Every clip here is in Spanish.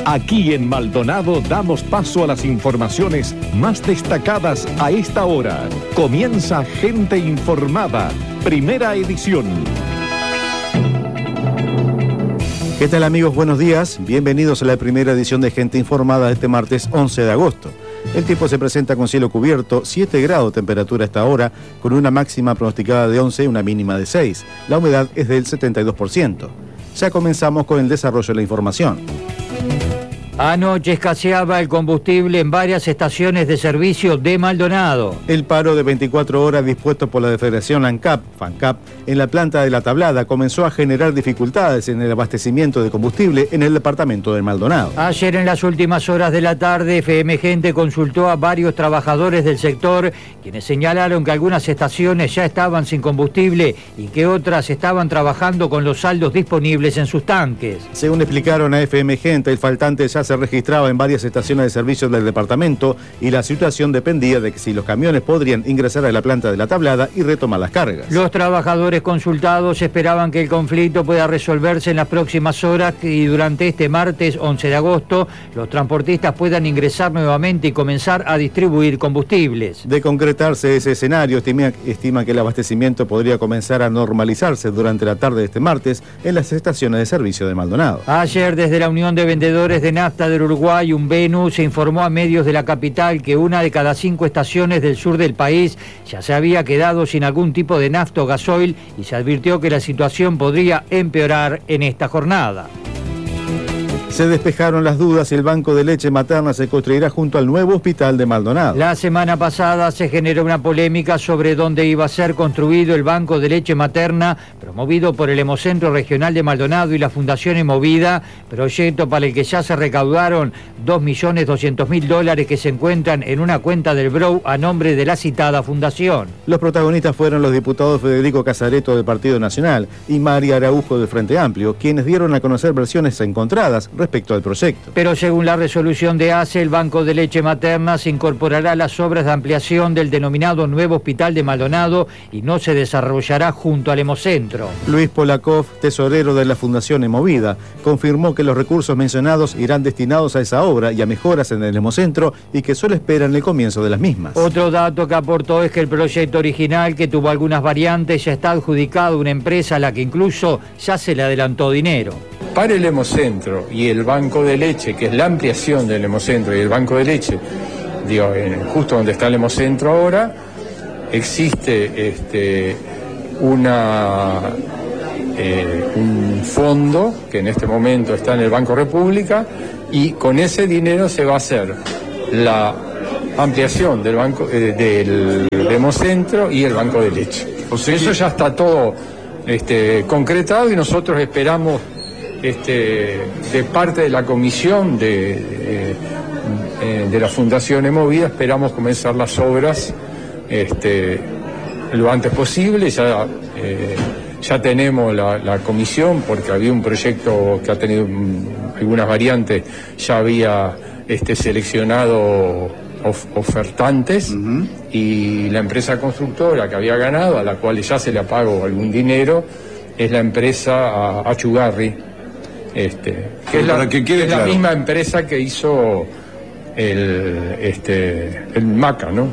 Aquí en Maldonado damos paso a las informaciones más destacadas a esta hora. Comienza Gente Informada, primera edición. ¿Qué tal, amigos? Buenos días. Bienvenidos a la primera edición de Gente Informada de este martes 11 de agosto. El tiempo se presenta con cielo cubierto, 7 grados de temperatura a esta hora, con una máxima pronosticada de 11 y una mínima de 6. La humedad es del 72%. Ya comenzamos con el desarrollo de la información. Anoche escaseaba el combustible en varias estaciones de servicio de Maldonado. El paro de 24 horas dispuesto por la Federación ANCAP, FANCAP, en la planta de La Tablada comenzó a generar dificultades en el abastecimiento de combustible en el departamento de Maldonado. Ayer, en las últimas horas de la tarde, FM Gente consultó a varios trabajadores del sector, quienes señalaron que algunas estaciones ya estaban sin combustible y que otras estaban trabajando con los saldos disponibles en sus tanques. Según explicaron a FM Gente, el faltante ya se registraba en varias estaciones de servicio del departamento y la situación dependía de que si los camiones podrían ingresar a la planta de La Tablada y retomar las cargas. Los trabajadores consultados esperaban que el conflicto pueda resolverse en las próximas horas y durante este martes 11 de agosto los transportistas puedan ingresar nuevamente y comenzar a distribuir combustibles. De concretarse ese escenario, estima que el abastecimiento podría comenzar a normalizarse durante la tarde de este martes en las estaciones de servicio de Maldonado. Ayer, desde la Unión de Vendedores de Nafta del Uruguay, UNVENU, se informó a medios de la capital que una de cada 5 estaciones del sur del país ya se había quedado sin algún tipo de nafta o gasoil y se advirtió que la situación podría empeorar en esta jornada. Se despejaron las dudas si el banco de leche materna se construirá junto al nuevo hospital de Maldonado. La semana pasada se generó una polémica sobre dónde iba a ser construido el banco de leche materna, promovido por el Hemocentro Regional de Maldonado y la Fundación Hemovida, proyecto para el que ya se recaudaron $2.200.000 que se encuentran en una cuenta del BROW a nombre de la citada fundación. Los protagonistas fueron los diputados Federico Casareto del Partido Nacional y María Araujo del Frente Amplio, quienes dieron a conocer versiones encontradas respecto al proyecto. Pero según la resolución de ACE, el banco de leche materna se incorporará a las obras de ampliación del denominado nuevo hospital de Maldonado y no se desarrollará junto al Hemocentro. Luis Polakov, tesorero de la Fundación Hemovida, confirmó que los recursos mencionados irán destinados a esa obra y a mejoras en el Hemocentro y que solo esperan el comienzo de las mismas. Otro dato que aportó es que el proyecto original, que tuvo algunas variantes, ya está adjudicado a una empresa a la que incluso ya se le adelantó dinero. Para el Hemocentro y el banco de leche, que es la ampliación del Hemocentro y el banco de leche, justo donde está el Hemocentro ahora, existe un fondo que en este momento está en el Banco República y con ese dinero se va a hacer la ampliación del banco del Hemocentro y el banco de leche. O sea, eso ya está todo concretado y nosotros esperamos de parte de la comisión de la Fundación Hemovida, esperamos comenzar las obras lo antes posible. Ya tenemos la comisión, porque había un proyecto que ha tenido algunas variantes, ya había seleccionado ofertantes y la empresa constructora que había ganado, a la cual ya se le ha pagado algún dinero, es la empresa Achugarri. Que es la misma empresa que hizo el MACA, ¿no?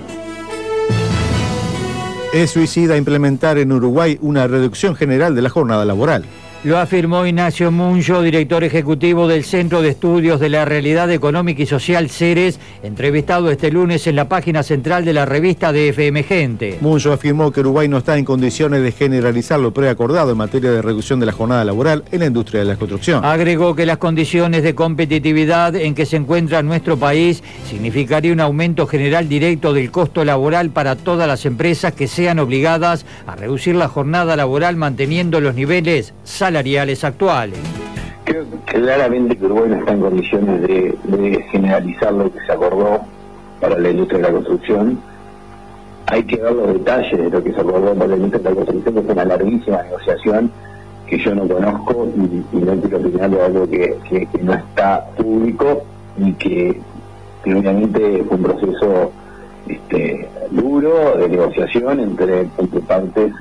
Es suicida implementar en Uruguay una reducción general de la jornada laboral. Lo afirmó Ignacio Muncho, director ejecutivo del Centro de Estudios de la Realidad Económica y Social CERES, entrevistado este lunes en la página central de la revista de FM Gente. Muncho afirmó que Uruguay no está en condiciones de generalizar lo preacordado en materia de reducción de la jornada laboral en la industria de la construcción. Agregó que las condiciones de competitividad en que se encuentra nuestro país significaría un aumento general directo del costo laboral para todas las empresas que sean obligadas a reducir la jornada laboral manteniendo los niveles salariales actuales. Creo claramente que Uruguay no está en condiciones de generalizar lo que se acordó para la industria de la construcción. Hay que ver los detalles de lo que se acordó para la industria de la construcción, que es una larguísima negociación que yo no conozco y no quiero opinar de algo que no está público y que obviamente fue un proceso duro de negociación entre partes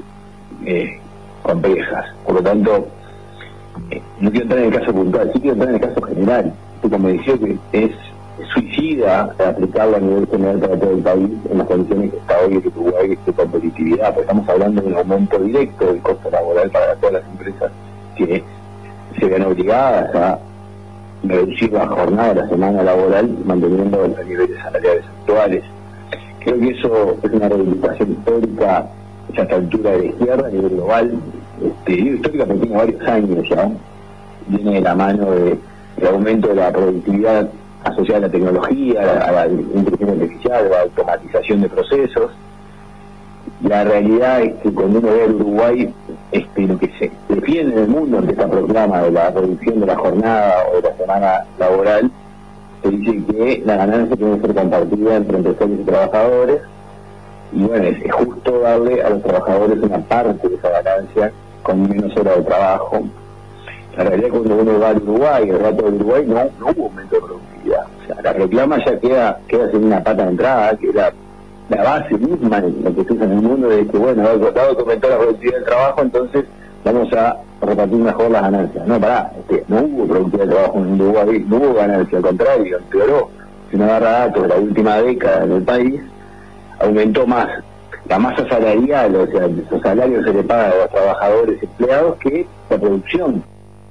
complejas. Por lo tanto, no quiero entrar en el caso puntual, sí quiero entrar en el caso general. Como convencido que es suicida aplicarlo a nivel general para todo el país en las condiciones que está hoy el Uruguay de competitividad, porque estamos hablando de un aumento directo del costo laboral para todas las empresas que se ven obligadas a reducir la jornada, la semana laboral, manteniendo los niveles salariales actuales. Creo que eso es una reivindicación histórica ya a esta altura de la izquierda a nivel global. Digo histórica porque tiene varios años ya, viene de la mano del aumento de la productividad asociada a la tecnología, a la inteligencia artificial, a la automatización de procesos. La realidad es que cuando uno ve al Uruguay, lo que se defiende en el mundo ante esta proclama de la reducción de la jornada o de la semana laboral, se dice que la ganancia tiene que ser compartida entre empresarios y trabajadores, y bueno, es justo darle a los trabajadores una parte de esa ganancia con menos horas de trabajo. La realidad es que cuando uno va al Uruguay, el rato del Uruguay, no hubo aumento de productividad. O sea, la reclama ya queda sin una pata de entrada, que era la base misma en lo que se usa en el mundo, de que, bueno, dado que aumentó la productividad del trabajo, entonces vamos a repartir mejor las ganancias. No, no hubo productividad de trabajo en Uruguay, no hubo ganancia, al contrario, empeoró. Si uno agarra datos de la última década en el país, aumentó más la masa salarial, o sea, los salarios se le pagan a los trabajadores empleados, que la producción.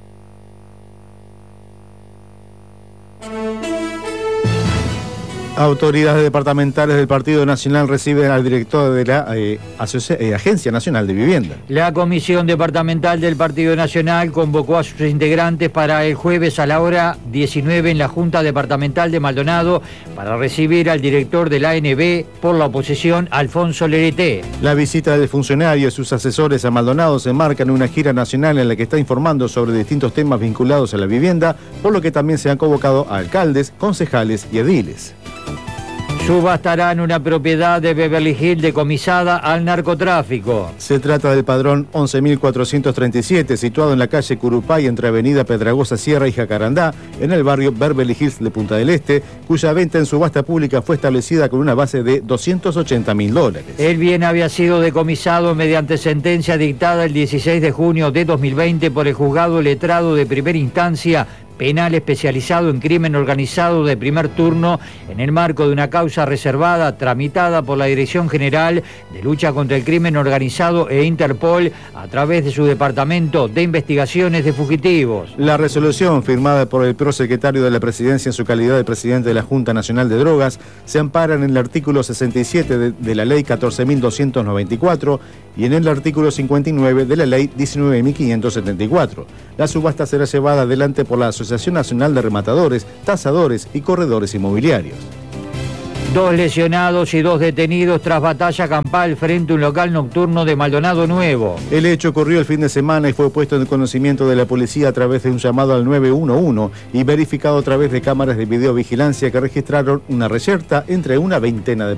Autoridades departamentales del Partido Nacional reciben al director de la Agencia Nacional de Vivienda. La Comisión Departamental del Partido Nacional convocó a sus integrantes para el jueves a la hora 19 en la Junta Departamental de Maldonado para recibir al director de la ANB por la oposición, Alfonso Lerete. La visita del funcionario y sus asesores a Maldonado se enmarca en una gira nacional en la que está informando sobre distintos temas vinculados a la vivienda, por lo que también se han convocado a alcaldes, concejales y ediles. Subastarán una propiedad de Beverly Hills decomisada al narcotráfico. Se trata del padrón 11.437, situado en la calle Curupay entre Avenida Pedragosa Sierra y Jacarandá, en el barrio Beverly Hills de Punta del Este, cuya venta en subasta pública fue establecida con una base de $280.000. El bien había sido decomisado mediante sentencia dictada el 16 de junio de 2020 por el juzgado letrado de primera instancia penal especializado en crimen organizado de primer turno en el marco de una causa reservada tramitada por la Dirección General de Lucha contra el Crimen Organizado e Interpol a través de su Departamento de Investigaciones de Fugitivos. La resolución, firmada por el prosecretario de la Presidencia en su calidad de presidente de la Junta Nacional de Drogas, se ampara en el artículo 67 de la Ley 14.294 y en el artículo 59 de la Ley 19.574. La subasta será llevada adelante por la Asociación Nacional de Rematadores, Tasadores y Corredores Inmobiliarios. 2 lesionados y 2 detenidos tras batalla campal frente a un local nocturno de Maldonado Nuevo. El hecho ocurrió el fin de semana y fue puesto en conocimiento de la policía a través de un llamado al 911 y verificado a través de cámaras de videovigilancia que registraron una reyerta entre una veintena de